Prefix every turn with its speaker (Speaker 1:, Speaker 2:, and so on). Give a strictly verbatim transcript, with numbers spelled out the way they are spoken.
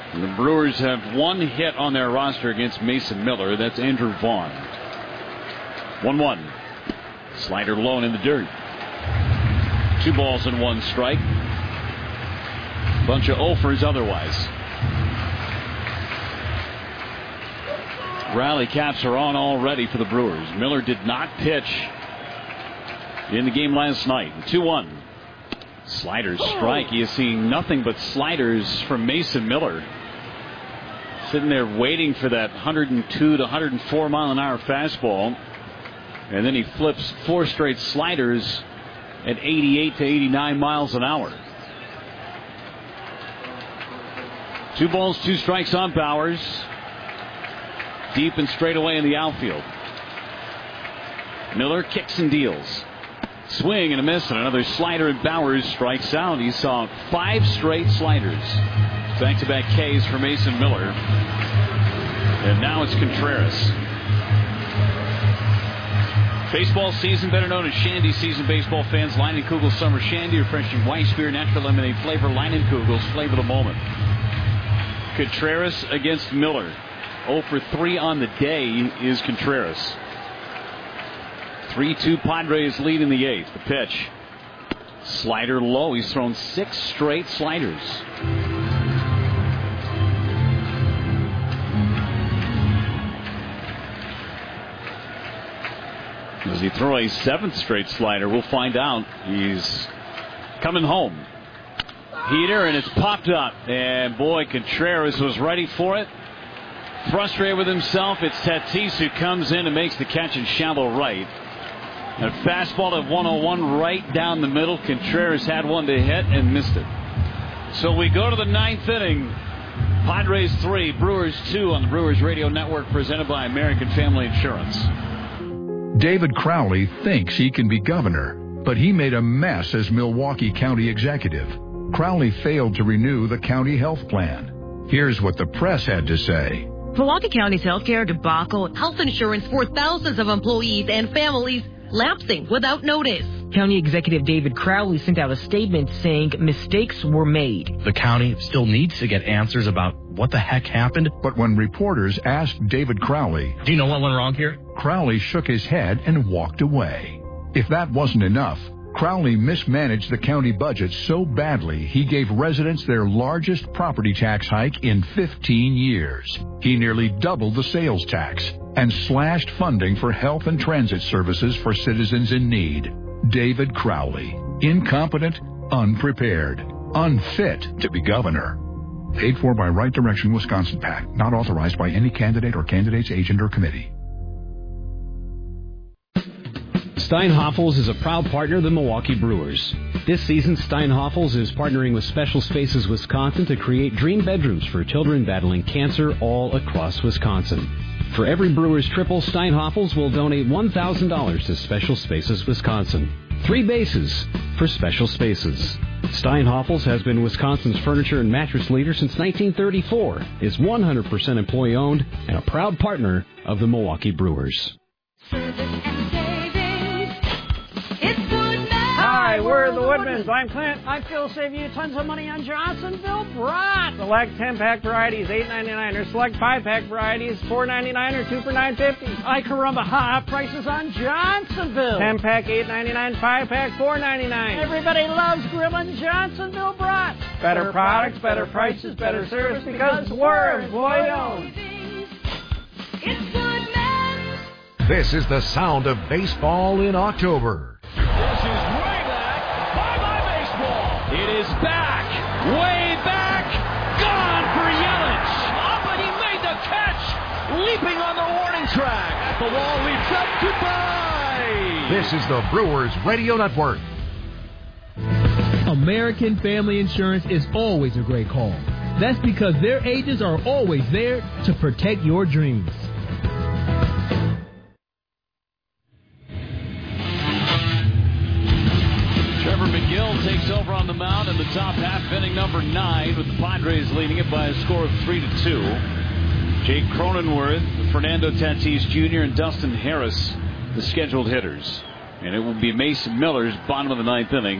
Speaker 1: The Brewers have one hit on their roster against Mason Miller. That's Andrew Vaughn. one one. Slider low and in the dirt. Two balls and one strike. Bunch of offers otherwise. Rally caps are on already for the Brewers. Miller did not pitch in the game last night. two one. Sliders strike. He is seeing nothing but sliders from Mason Miller. Sitting there waiting for that one oh two to one oh four mile an hour fastball. And then he flips four straight sliders at eighty-eight to eighty-nine miles an hour. Two balls, two strikes on Bowers. Deep and straight away in the outfield. Miller kicks and deals. Swing and a miss, and another slider, and Bowers strikes out. He saw five straight sliders. Back-to-back Ks for Mason Miller. And now it's Contreras. Baseball season, better known as Shandy season, baseball fans. Leinenkugel's Summer Shandy, refreshing Weiss beer, natural lemonade flavor. Leinenkugel's flavor the moment. Contreras against Miller. oh for three on the day is Contreras. three two Padres lead in the eighth. The pitch. Slider low. He's thrown six straight sliders. Does he throw a seventh straight slider? We'll find out. He's coming home. Heater, and it's popped up. And boy, Contreras was ready for it. Frustrated with himself. It's Tatis who comes in and makes the catch in shallow right. A fastball at one oh one right down the middle. Contreras had one to hit and missed it. So we go to the ninth inning. Padres three, Brewers two on the Brewers Radio Network, presented by American Family Insurance.
Speaker 2: David Crowley thinks he can be governor, but he made a mess as Milwaukee County executive. Crowley failed to renew the county health plan. Here's what the press had to say.
Speaker 3: Milwaukee County's healthcare debacle, health insurance for thousands of employees and families lapsing without notice.
Speaker 4: County Executive David Crowley sent out a statement saying mistakes were made.
Speaker 5: The county still needs to get answers about what the heck happened.
Speaker 2: But when reporters asked David Crowley,
Speaker 5: do you know what went wrong here?
Speaker 2: Crowley shook his head and walked away. If that wasn't enough, Crowley mismanaged the county budget so badly he gave residents their largest property tax hike in fifteen years. He nearly doubled the sales tax and slashed funding for health and transit services for citizens in need. David Crowley, incompetent, unprepared, unfit to be governor. Paid for by Right Direction Wisconsin PAC, not authorized by any candidate or candidate's agent or committee.
Speaker 6: Steinhoffels is a proud partner of the Milwaukee Brewers. This season, Steinhoffels is partnering with Special Spaces Wisconsin to create dream bedrooms for children battling cancer all across Wisconsin. For every Brewers triple, Steinhoffels will donate one thousand dollars to Special Spaces Wisconsin. Three bases for Special Spaces. Steinhoffels has been Wisconsin's furniture and mattress leader since nineteen thirty-four, is one hundred percent employee-owned, and a proud partner of the Milwaukee Brewers.
Speaker 7: Hi, we're the Woodmans. I'm Clint. I feel save you tons of money on Johnsonville Brat. Select ten-pack varieties, eight ninety-nine, or select five-pack varieties, four ninety-nine, or two for nine fifty. I caramba, hot prices on Johnsonville. ten-pack, eight ninety-nine, five-pack, four ninety-nine. Everybody loves grilling Johnsonville Brat. Better, better products, better prices, better service, because we're employee-owned.
Speaker 8: It's Woodmans.
Speaker 9: This is the sound of baseball in October.
Speaker 1: This is way back. Bye-bye baseball. It is back. Way back. Gone for Yelich. Up and he made the catch. Leaping on the warning track. At the wall, leaps up. Goodbye.
Speaker 9: This is the Brewers Radio Network.
Speaker 10: American Family Insurance is always a great call. That's because their agents are always there to protect your dreams.
Speaker 1: Trevor McGill takes over on the mound in the top half, inning number nine, with the Padres leading it by a score of three to two. Jake Cronenworth, Fernando Tatis Junior, and Dustin Harris, the scheduled hitters. And it will be Mason Miller's bottom of the ninth inning.